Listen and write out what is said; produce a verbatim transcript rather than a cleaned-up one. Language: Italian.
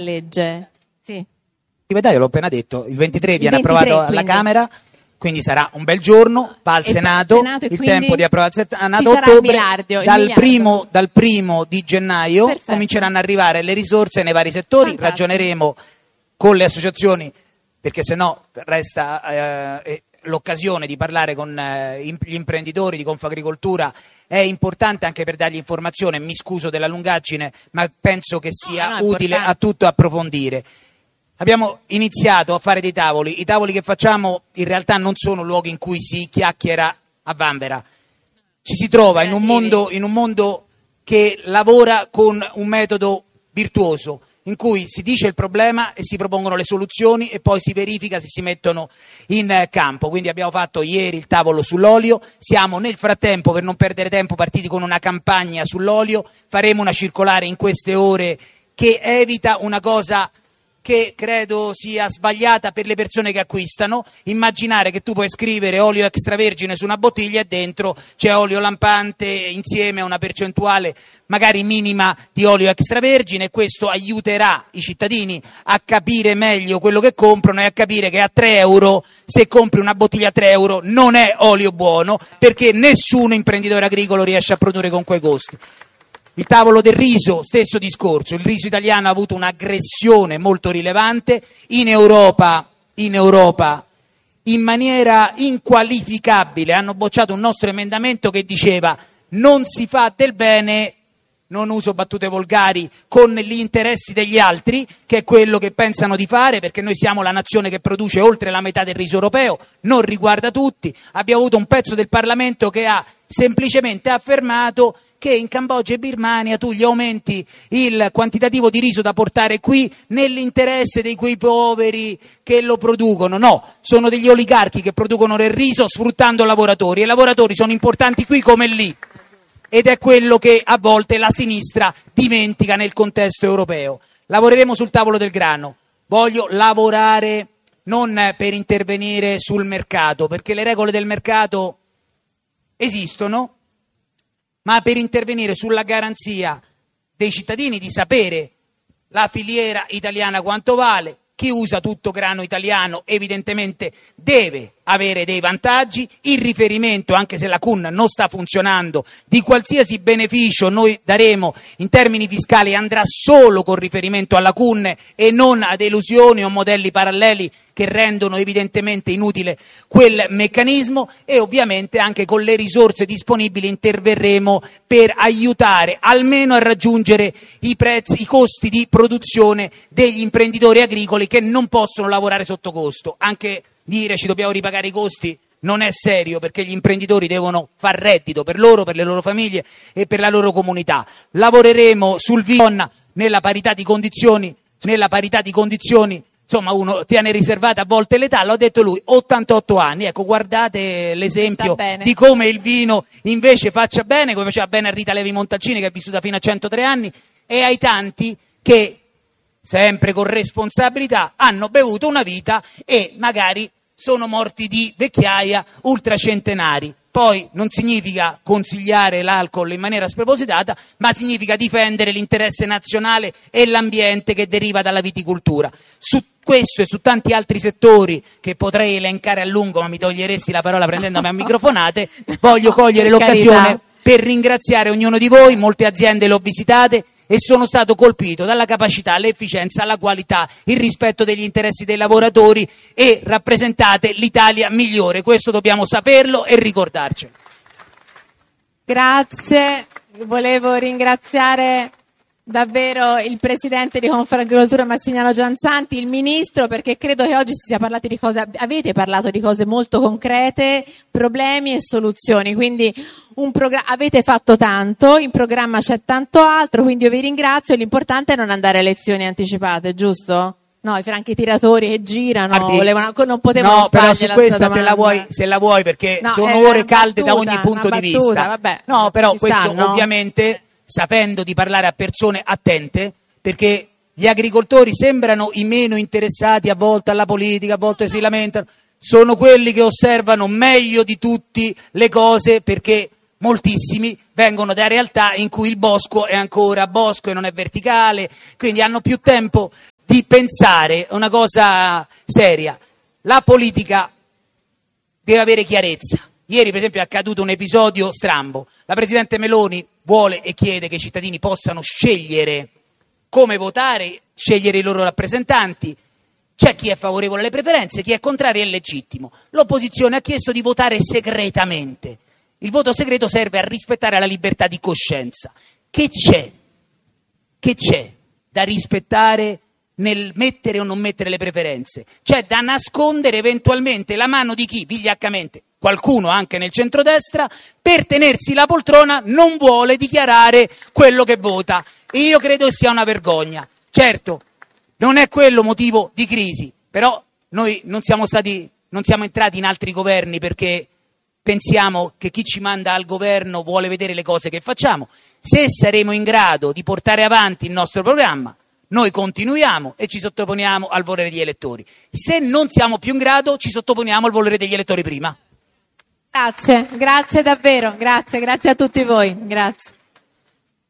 legge. Sì. Io l'ho appena detto, il ventitré il viene ventitré, approvato alla quindi. Camera, quindi sarà un bel giorno, va al E Senato, al Senato, e il quindi tempo di approvare al Senato ci a sarà il ottobre, miliardo, il dal, miliardo. primo, dal primo di gennaio Perfetto. cominceranno ad arrivare le risorse nei vari settori, Fantastico. ragioneremo con le associazioni, perché se no resta eh, l'occasione di parlare con eh, gli imprenditori di Confagricoltura. È importante anche per dargli informazione, mi scuso della lungaggine, ma penso che sia No, no, è utile importante. a tutto approfondire. Abbiamo iniziato a fare dei tavoli, i tavoli che facciamo in realtà non sono luoghi in cui si chiacchiera a vanvera, ci si trova in un mondo, in un mondo che lavora con un metodo virtuoso, in cui si dice il problema e si propongono le soluzioni e poi si verifica se si mettono in campo. Quindi abbiamo fatto ieri il tavolo sull'olio, siamo nel frattempo, per non perdere tempo, partiti con una campagna sull'olio, faremo una circolare in queste ore che evita una cosa che credo sia sbagliata per le persone che acquistano, immaginare che tu puoi scrivere olio extravergine su una bottiglia e dentro c'è olio lampante insieme a una percentuale magari minima di olio extravergine, e questo aiuterà i cittadini a capire meglio quello che comprano e a capire che a tre euro, se compri una bottiglia a tre euro, non è olio buono, perché nessun imprenditore agricolo riesce a produrre con quei costi. Il tavolo del riso, stesso discorso, il riso italiano ha avuto un'aggressione molto rilevante, in Europa, in Europa, in maniera inqualificabile hanno bocciato un nostro emendamento che diceva non si fa del bene, non uso battute volgari, con gli interessi degli altri, che è quello che pensano di fare, perché noi siamo la nazione che produce oltre la metà del riso europeo, non riguarda tutti. Abbiamo avuto un pezzo del Parlamento che ha semplicemente affermato che in Cambogia e Birmania tu gli aumenti il quantitativo di riso da portare qui nell'interesse di quei poveri che lo producono. No, sono degli oligarchi che producono del riso sfruttando lavoratori, e i lavoratori sono importanti qui come lì. Ed è quello che a volte la sinistra dimentica nel contesto europeo. Lavoreremo sul tavolo del grano. Voglio lavorare non per intervenire sul mercato, perché le regole del mercato esistono, ma per intervenire sulla garanzia dei cittadini di sapere la filiera italiana quanto vale. Chi usa tutto grano italiano evidentemente deve avere dei vantaggi, il riferimento, anche se la C U N non sta funzionando, di qualsiasi beneficio noi daremo in termini fiscali andrà solo con riferimento alla C U N e non ad elusioni o modelli paralleli che rendono evidentemente inutile quel meccanismo, e ovviamente anche con le risorse disponibili interverremo per aiutare almeno a raggiungere i prezzi, i costi di produzione degli imprenditori agricoli che non possono lavorare sotto costo. Anche dire ci dobbiamo ripagare i costi non è serio, perché gli imprenditori devono far reddito per loro, per le loro famiglie e per la loro comunità. Lavoreremo sul vino nella parità di condizioni, nella parità di condizioni. Insomma, uno tiene riservata a volte l'età, l'ha detto lui, ottantotto anni. Ecco, guardate l'esempio di come il vino invece faccia bene, come faceva bene a Rita Levi Montalcini, che è vissuta fino a centotré anni, e ai tanti che, sempre con responsabilità, hanno bevuto una vita e magari sono morti di vecchiaia ultracentenari. Poi non significa consigliare l'alcol in maniera spropositata, ma significa difendere l'interesse nazionale e l'ambiente che deriva dalla viticoltura. Su questo e su tanti altri settori che potrei elencare a lungo, ma mi toglieresti la parola prendendomi a microfonate, voglio cogliere l'occasione per ringraziare ognuno di voi. Molte aziende le ho visitate e sono stato colpito dalla capacità, l'efficienza, la qualità, il rispetto degli interessi dei lavoratori, e rappresentate l'Italia migliore. Questo dobbiamo saperlo e ricordarci. Grazie, volevo ringraziare davvero il presidente di Confagricoltura Massimiliano Gianzanti, il ministro, perché credo che oggi si sia parlato di cose, avete parlato di cose molto concrete, problemi e soluzioni, quindi un programma, avete fatto tanto, in programma c'è tanto altro, quindi io vi ringrazio. L'importante è non andare a elezioni anticipate, giusto? No, i franchi tiratori che girano, Guardi, volevano, non potevano no, però su la questa se la vuoi, se la vuoi perché no, sono ore calde battuta, da ogni punto di battuta, vista. Vabbè, no, però questo stanno. ovviamente sapendo di parlare a persone attente, perché gli agricoltori sembrano i meno interessati a volte alla politica, a volte si lamentano, sono quelli che osservano meglio di tutti le cose, perché moltissimi vengono da realtà in cui il bosco è ancora bosco e non è verticale, quindi hanno più tempo di pensare una cosa seria. La politica deve avere chiarezza. Ieri, per esempio, è accaduto un episodio strambo. La Presidente Meloni vuole e chiede che i cittadini possano scegliere come votare, scegliere i loro rappresentanti. C'è chi è favorevole alle preferenze, chi è contrario è legittimo. L'opposizione ha chiesto di votare segretamente. Il voto segreto serve a rispettare la libertà di coscienza. Che c'è? Che c'è da rispettare nel mettere o non mettere le preferenze? C'è da nascondere eventualmente la mano di chi, vigliaccamente, qualcuno anche nel centrodestra, per tenersi la poltrona non vuole dichiarare quello che vota. E io credo che sia una vergogna. Certo, non è quello motivo di crisi, però noi non siamo stati, non siamo entrati in altri governi perché pensiamo che chi ci manda al governo vuole vedere le cose che facciamo. Se saremo in grado di portare avanti il nostro programma, noi continuiamo e ci sottoponiamo al volere degli elettori. Se non siamo più in grado, ci sottoponiamo al volere degli elettori prima. Grazie, grazie davvero, grazie, grazie a tutti voi, grazie.